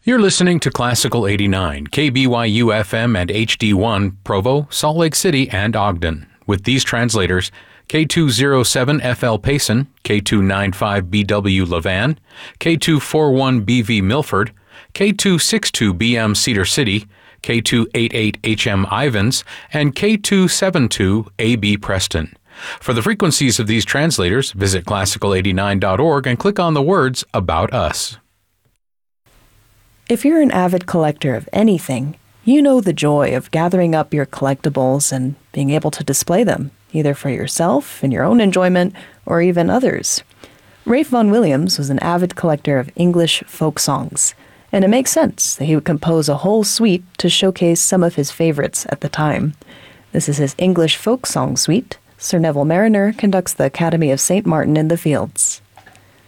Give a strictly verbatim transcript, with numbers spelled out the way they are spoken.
You're listening to Classical eighty-nine, K B Y U F M and H D one, Provo, Salt Lake City, and Ogden. With these translators, K two oh seven F L Payson, K two ninety-five B W Levan, K two forty-one B V Milford, K two sixty-two B M Cedar City, K two eighty-eight H M Ivins, and K two seventy-two A B Preston. For the frequencies of these translators, visit classical eighty-nine dot org and click on the words About Us. If you're an avid collector of anything, you know the joy of gathering up your collectibles and being able to display them, either for yourself, in your own enjoyment, or even others. Rafe Vaughan Williams was an avid collector of English folk songs, and it makes sense that he would compose a whole suite to showcase some of his favorites at the time. This is his English folk song suite. Sir Neville Marriner conducts the Academy of Saint Martin in the Fields.